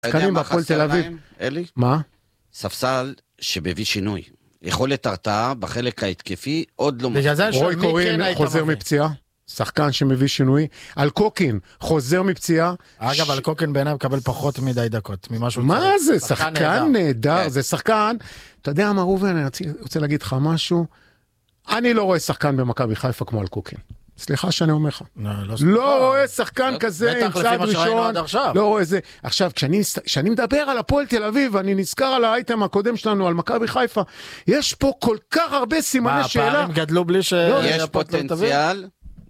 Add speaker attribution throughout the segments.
Speaker 1: שחקנים בהפועל תל אביב.
Speaker 2: אלי?
Speaker 1: מה?
Speaker 2: ספסל שבביא שינוי. יכולת הרתעה בחלק ההתקפי עוד לא
Speaker 1: רוי קורין חוזר מפציעה, שחקן שמביא שינוי. על קוקין חוזר מפציעה.
Speaker 3: אגב, על קוקין בעיניי מקבל פחות מדי דקות ממשהו.
Speaker 1: מה זה? שחקן נהדר, זה שחקן. אתה יודע מה ראובן, אני רוצה להגיד לך משהו. אני לא רואה שחקן במכבי חיפה כמו על קוקין. סליחה שאני אומר לך. לא רואה שחקן כזה עם צעד ראשון. לא רואה זה. עכשיו, כשאני מדבר על הפועל תל אביב, אני נזכר על האייטם הקודם שלנו, על מכבי חיפה, יש פה כל כך הרבה סימני שאלה.
Speaker 3: מה, הפערים גדלו בלי ש...
Speaker 2: יש פוטנציאל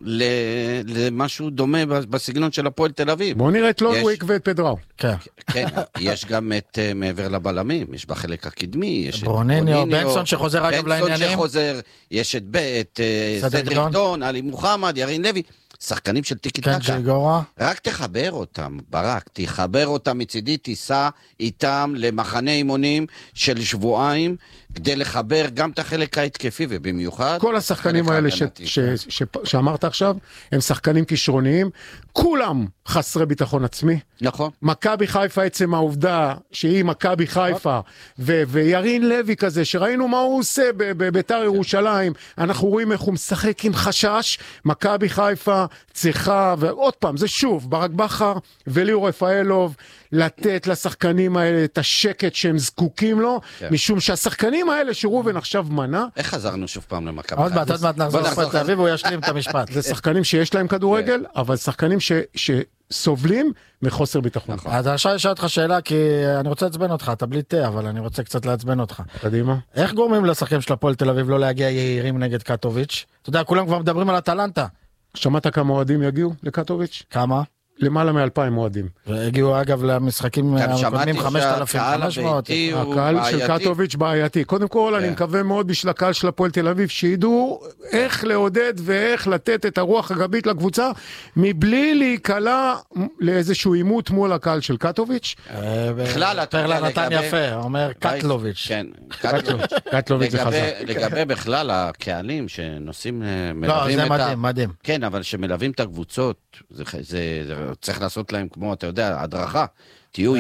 Speaker 2: למשהו דומה בסגנון של הפועל תל אביב.
Speaker 1: בואו נראה את לודוויג ואת פדראו.
Speaker 2: כן, יש גם את מעבר לבלמים, יש בחלק הקדמי, יש את
Speaker 3: ברוניניו, בנסון שחוזר אגב לעניינים.
Speaker 2: יש את סדריקטון, עלי מוחמד, ירין לוי, שחקנים של טיקי טקה. רק תחבר אותם, ברק, תחבר אותם מצידי, תיסע איתם למחנה אימונים של שבועיים, כדי לחבר גם את החלק ההתקפי, ובמיוחד...
Speaker 1: כל השחקנים האלה שאמרת עכשיו, הם שחקנים כישרוניים, כולם חסרי ביטחון עצמי.
Speaker 2: נכון.
Speaker 1: מכבי חיפה, עצם העובדה שהיא מכבי חיפה, וירין לוי כזה, שראינו מה הוא עושה בביתר ירושלים, אנחנו רואים איך הוא משחק עם חשש, מכבי חיפה צריכה, ועוד פעם, זה שוב, ברק בכר וליאור רפאלוב, לתת לשחקנים האלה את השקט שהם זקוקים לו, משום שהשחקנים האלה שרובן עכשיו מנה...
Speaker 2: איך חזרנו שוב פעם למכבי
Speaker 3: חיפה? עוד מעט נחזור לפועל תל אביב והוא ישלים את המשפט.
Speaker 1: זה שחקנים שיש להם כדורגל, אבל שחקנים שסובלים מחוסר ביטחון.
Speaker 3: אז עכשיו אשאל אותך שאלה, כי אני רוצה לעצבן אותך, אתה בלי תה, אבל אני רוצה קצת לעצבן אותך.
Speaker 1: קדימה.
Speaker 3: איך גורמים לשחקנים של הפועל תל אביב לא להגיע יהירים נגד קטוביץ'? אתה יודע, כולם כבר מדברים על אטלנטה.
Speaker 1: שמעת כמה אוהדים יגיעו לקטוביץ'?
Speaker 3: כמה?
Speaker 1: למעלה מ-2,000 מועדים.
Speaker 3: והגיעו אגב למשחקים הקודמים 5,500.
Speaker 1: הקהל של קטוביץ' בעייתי. קודם כל אני מקווה מאוד בשביל הקהל של הפועל תל אביב, שידעו איך לעודד ואיך לתת את הרוח הגבית לקבוצה, מבלי להיקלע לאיזשהו עימות מול הקהל של קטוביץ'.
Speaker 2: בכלל,
Speaker 3: פרלה נתן יפה, אומר קטלוביץ'.
Speaker 2: כן,
Speaker 1: קטלוביץ' זה חזק.
Speaker 2: לגבי בכלל הקהלים שנוסעים,
Speaker 3: לא, זה מדהים, מדהים.
Speaker 2: כן, אבל שמלווים את הקבוצות, זה צריך לעשות להם כמו, אתה יודע, הדרכה. תהיו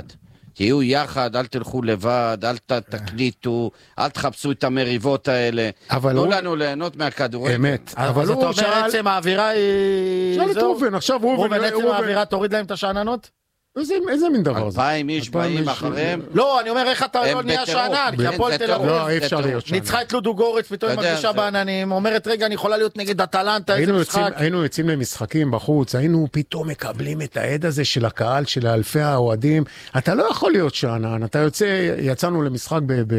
Speaker 2: יחד, אל תלכו לבד, אל תקליטו, אל תחפשו את המריבות האלה. תנו לנו ליהנות מהכדורגל.
Speaker 1: אמת.
Speaker 3: אבל הוא אומר עצם האווירה היא...
Speaker 1: שאל את רובן, עכשיו
Speaker 3: רובן עצם האווירה תוריד להם את השעננות?
Speaker 1: איזה מין דבר זה?
Speaker 2: 2,000 איש באים אחריהם.
Speaker 3: לא, אני אומר איך אתה לא נהיה שענן, כי הפועל תל אביב.
Speaker 1: לא, אי אפשר להיות שענן.
Speaker 3: ניצחה את לודו גורץ, פתאום היא מרגישה בעננים, אומרת רגע אני יכולה להיות נגד אטלנטה, איזה משחק.
Speaker 1: היינו יוצאים למשחקים בחוץ, היינו פתאום מקבלים את העד הזה של הקהל, של אלפי האוהדים. אתה לא יכול להיות שענן, אתה יצאנו למשחק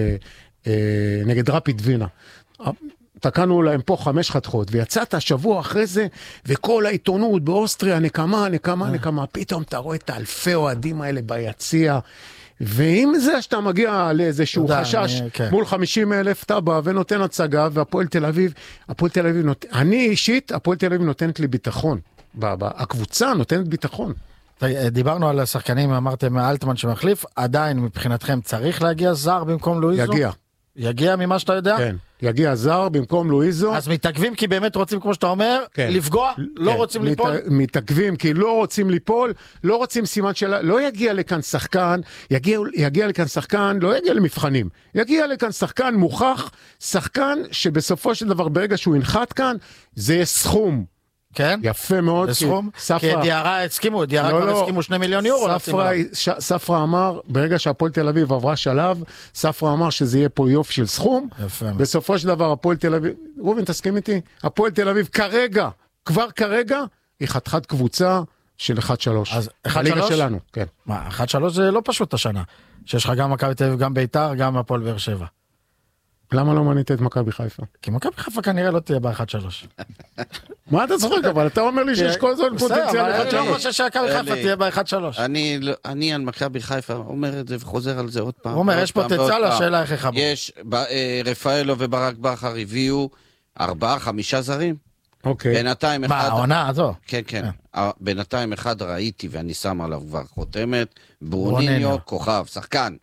Speaker 1: נגד רפיד וינה. תקענו להם פה 5 חתכות, ויצאת שבוע אחרי זה, וכל העיתונות באוסטריה, נקמה, פתאום אתה רואה את האלפי אוהדים האלה ביציע, ועם זה שאתה מגיע לאיזשהו חשש, מול 50,000 אתה בא ונותן הצגה, והפועל תל אביב, אני אישית, הפועל תל אביב נותנת לי ביטחון, הקבוצה נותנת ביטחון.
Speaker 3: דיברנו על השחקנים, אמרתם אלטמן שמחליף, עדיין מבחינתכם צריך להגיע זר במקום לואיזו? יגיע ממה שאתה יודע?
Speaker 1: כן, יגיע זר במקום לואיזו.
Speaker 3: אז מתעכבים כי באמת רוצים, כמו שאתה אומר, לפגוע, לא רוצים ליפול?
Speaker 1: מתעכבים כי לא רוצים ליפול, לא רוצים סימן שאלה, לא יגיע לכאן שחקן, יגיע לכאן שחקן, לא יגיע למבחנים, יגיע לכאן שחקן מוכח, שחקן שבסופו של דבר ברגע שהוא ינחת כאן, זה יהיה סכום.
Speaker 3: כן?
Speaker 1: יפה מאוד.
Speaker 3: לסכום? כי דיארה הסכימו, כבר הסכימו 2 מיליון יורו.
Speaker 1: ספרה אמר, ברגע שהפועל תל אביב עברה שלב, ספרה אמר שזה יהיה פה יופי של סכום. בסופו של דבר הפועל תל אביב, רובן תסכים איתי, הפועל תל אביב כבר כרגע, היא חתיכת קבוצה של 1-3.
Speaker 3: אז 1-3?
Speaker 1: הליגה שלנו, כן.
Speaker 3: מה, 1-3 זה לא פשוט השנה. שיש לך גם מכבי תל אביב, גם ביתר, גם הפועל באר שבע.
Speaker 1: למה לא מנית את מכבי חיפה?
Speaker 3: כי מכבי חיפה כנראה לא תהיה ב-1-3.
Speaker 1: מה אתה צוחק? אבל אתה אומר לי שיש כל זמן פוטנציאל ב-1-3.
Speaker 3: אני לא חושב שמכבי חיפה תהיה ב-1-3.
Speaker 2: אני על מכבי חיפה אומר את זה וחוזר על זה עוד פעם.
Speaker 3: הוא אומר, יש פוטנציאל, השאלה איך יחברו.
Speaker 2: יש, רפאלו וברק בכר הביאו 4-5 זרים.
Speaker 1: אוקיי.
Speaker 2: בינתיים אחד...
Speaker 3: מה, העונה הזו?
Speaker 2: כן, כן. בינתיים אחד ראיתי ואני שם עליו כבר חותמת, ברוניניו, כוכב, שחקן.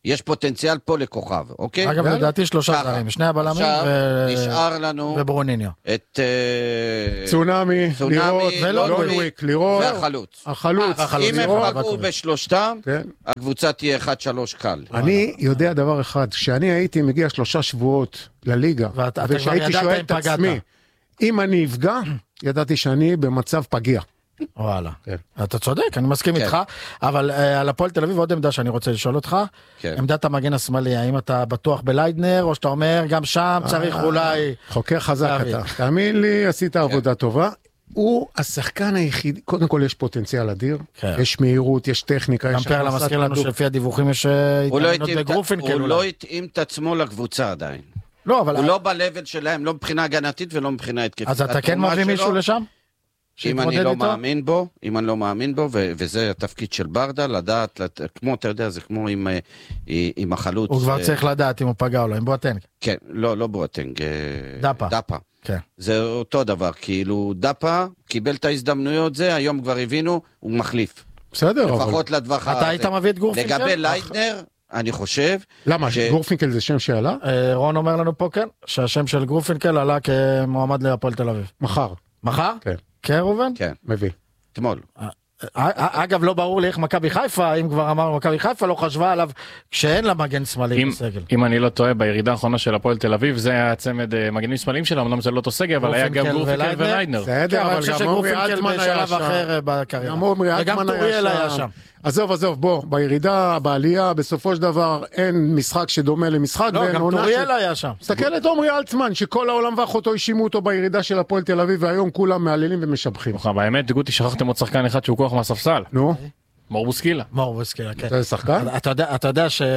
Speaker 2: יש פוטנציאל פה לכוכב, אוקיי?
Speaker 3: אגב, לדעתי 3 זרים, 2 הבלמים
Speaker 2: נשאר לנו
Speaker 3: וברוניניו.
Speaker 2: את
Speaker 1: צונאמי, לונדוויק, לירות,
Speaker 2: והחלוץ. אם הם פגעו בשלושתם, הקבוצה תהיה 1-3 קל.
Speaker 1: אני יודע דבר אחד, כשאני הייתי מגיע 3 שבועות לליגה, ושהייתי שואל את עצמי, אם אני אפגע, ידעתי שאני במצב פגיע.
Speaker 3: וואלה, אתה צודק, אני מסכים איתך, אבל על הפועל תל אביב עוד עמדה שאני רוצה לשאול אותך, עמדת המגן השמאלי, האם אתה בטוח בליידנר, או שאתה אומר גם שם צריך אולי...
Speaker 1: חוקר חזק אתה, תאמין לי, עשית עבודה טובה, הוא השחקן היחיד, קודם כל יש פוטנציאל אדיר, יש מהירות, יש טכניקה,
Speaker 3: גם פרלה מזכיר לנו שלפי הדיווחים יש התאמנות בגרופין,
Speaker 2: הוא לא התאים את עצמו לקבוצה עדיין, הוא לא בלבל שלהם, לא מבחינה הגנתית ולא מבחינה התקפית.
Speaker 3: אז אתה כן מביא מישהו לשם?
Speaker 2: אם אני לא מאמין בו, וזה התפקיד של ברדה, לדעת, כמו אתה יודע, זה כמו עם החלוץ.
Speaker 3: הוא כבר צריך לדעת אם הוא פגע או לא, עם בואטנג.
Speaker 2: כן, לא בואטנג,
Speaker 3: דאפה.
Speaker 2: זה אותו דבר, כאילו דאפה קיבל את ההזדמנויות זה, היום כבר הבינו, הוא מחליף.
Speaker 1: בסדר,
Speaker 2: לפחות לדווח הזה.
Speaker 3: אתה היית מביא את גורפינקל?
Speaker 2: לגבי לייטנר, אני חושב...
Speaker 1: למה? גורפינקל זה שם שעלה?
Speaker 3: רון אומר לנו פה כן, שהשם של גורפינקל עלה כמועמד להפועל תל אביב. מחר?
Speaker 1: כן.
Speaker 3: כן, רובן?
Speaker 2: כן.
Speaker 1: מביא.
Speaker 2: אתמול.
Speaker 3: אגב, לא ברור לי איך מכבי חיפה, אם כבר אמרנו מכבי חיפה, לא חשבה עליו כשאין לה מגן שמאלי בסגל.
Speaker 4: אם אני לא טועה, בירידה האחרונה של הפועל תל אביב, זה היה צמד מגנים שמאליים שלה, אמנם זה לא אותו סגל, אבל היה גם גורפינקל וליידנר.
Speaker 1: בסדר, אבל גם עומרי אלטמן היה שם. גם עומרי אלטמן היה שם. עזוב, בוא, בירידה, בעלייה, בסופו של דבר אין משחק שדומה למשחק.
Speaker 3: לא, גם טוריאל היה שם.
Speaker 1: תסתכל את עומרי אלטמן, שכל העולם ואחותו האשימו אותו בירידה של הפועל תל אביב, והיום כולם מעללים ומשבחים.
Speaker 4: באמת, גוטי, שכחתם עוד שחקן אחד שהוא כוח מהספסל.
Speaker 1: נו?
Speaker 4: מור בוסקילה,
Speaker 3: כן.
Speaker 1: זה שחקן?
Speaker 3: אתה יודע ש...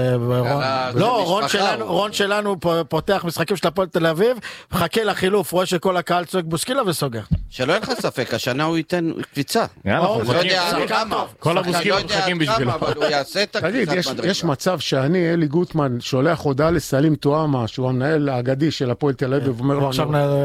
Speaker 3: לא, רון שלנו פותח משחקים של הפועל תל אביב, מחכה לחילוף, רואה שכל הקהל צועק בוסקילה וסוגר.
Speaker 2: שלא אין לך ספק, השנה הוא ייתן קפיצה.
Speaker 4: כל הבוסקילה מחכים בשבילו.
Speaker 2: אבל הוא יעשה את
Speaker 1: תגיד, יש מצב שאני, אלי גוטמן, שולח הודעה לסלים טועמה, שהוא המנהל האגדי של הפועל תל אביב, ואומר לו,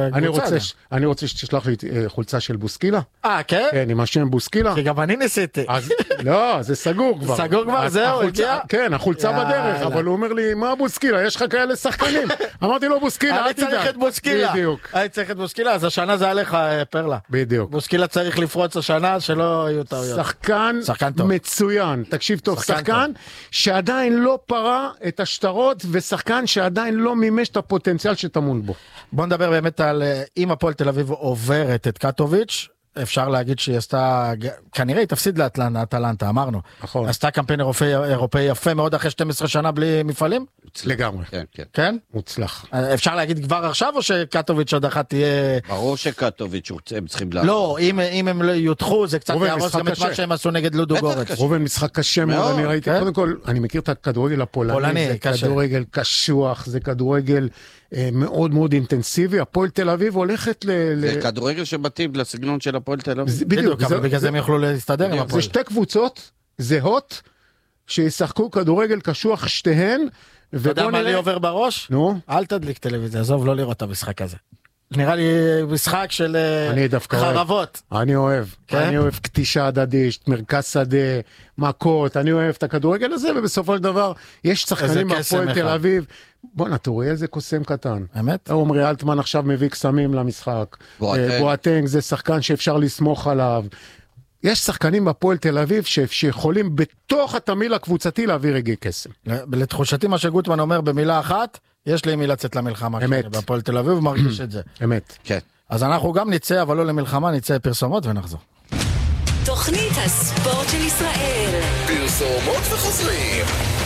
Speaker 1: אני רוצה שתשלח לי חולצה של בוסקילה.
Speaker 3: כן?
Speaker 1: כן, עם השם בוסקילה.
Speaker 3: כי גם אני ניסיתי.
Speaker 1: לא, זה סגור כבר.
Speaker 3: סגור כבר, זהו, הגיע?
Speaker 1: כן, החולצה בדרך, אבל הוא אומר לי, מה בוסקילה? יש לך כאלה שחקנים. אמרתי לו, בוסקילה,
Speaker 3: אני צריך את בוסקילה.
Speaker 1: בדיוק.
Speaker 3: אני צריך את בוסקילה, אז השנה זה עליך, פרלה.
Speaker 1: בדיוק.
Speaker 3: בוסקילה צריך לפרוץ השנה, שלא יהיו טעויות.
Speaker 1: שחקן מצוין, תקשיב טוב, שחקן שעדיין לא פרה את השטרות, ושחקן שעדיין לא מימש את הפוטנציאל שטמון בו.
Speaker 3: בוא נדבר באמת על אם הפועל תל אביב עוברת את קטוביץ', אפשר להגיד שהיא עשתה, כנראה היא תפסיד לאטלנטה, אמרנו.
Speaker 1: נכון.
Speaker 3: עשתה קמפיין אירופאי יפה מאוד אחרי 12 שנה בלי מפעלים?
Speaker 1: לגמרי.
Speaker 3: כן?
Speaker 1: מוצלח.
Speaker 3: אפשר להגיד כבר עכשיו או שקטוביץ' עוד אחת תהיה...
Speaker 2: ברור שקטוביץ' הם צריכים לעשות.
Speaker 3: לא, אם הם לא יותחו זה קצת יהרוס גם את מה שהם עשו נגד לודו גורץ.
Speaker 1: רובן משחק קשה מאוד, אני ראיתי, קודם כל, אני מכיר את הכדורגל הפולני, זה כדורגל קשוח, זה כדורגל מאוד מאוד אינטנסיבי, הפועל תל אביב הולכת
Speaker 2: זה כדורגל שבתים לסגנון של הפועל תל אביב.
Speaker 3: בדיוק, בגלל זה הם יוכלו להסתדר עם הפועל.
Speaker 1: זה שתי קבוצות זהות, שישחקו כדורגל קשוח שתיהן,
Speaker 3: אתה יודע מה לי עובר בראש?
Speaker 1: נו?
Speaker 3: אל תדליק טלוויזיה, עזוב לא לראות את המשחק הזה. נראה לי משחק של חרבות.
Speaker 1: אני אוהב קטישה הדדית, מרכז שדה, מכות, אני אוהב את הכדורגל הזה, ובסופו של דבר יש שחקנים מהפועל תל אביב. בוא תראי איזה קוסם קטן.
Speaker 3: אמת?
Speaker 1: עומרי אלטמן עכשיו מביא קסמים למשחק. בואטנג זה שחקן שאפשר לסמוך עליו. יש שחקנים בפועל תל אביב שיכולים בתוך התמיל הקבוצתי להביא רגעי קסם.
Speaker 3: לתחושתי מה שגוטמן אומר במילה אחת, יש לי מי לצאת למלחמה.
Speaker 1: אמת.
Speaker 3: בפועל תל אביב מרגיש את זה.
Speaker 1: אמת.
Speaker 2: כן.
Speaker 3: אז אנחנו גם נצא, אבל לא למלחמה, נצא פרסומות ונחזור.
Speaker 5: תוכנית הספורט של ישראל.
Speaker 6: פרסומות וחוזרים.